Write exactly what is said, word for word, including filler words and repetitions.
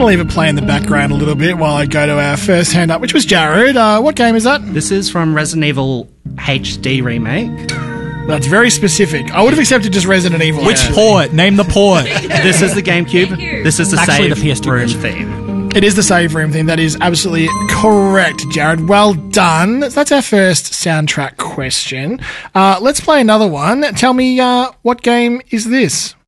I'll leave it play in the background a little bit while I go to our first hand up, which was Jared. Uh, what game is that? This is from Resident Evil H D Remake. That's very specific. I would have accepted just Resident Evil. Which Yeah. port? Name the port. This is the GameCube. This is the Actually, save the P S two room version. theme. It is the save room theme. That is absolutely correct, Jared. Well done. That's our first soundtrack question. Uh, let's play another one. Tell me, uh, what game is this?